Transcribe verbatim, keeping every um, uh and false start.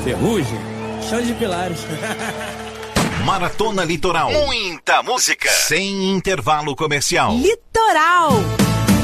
Ferrugem, chão de pilares. Maratona Litoral. Muita música. Sem intervalo comercial. Litoral.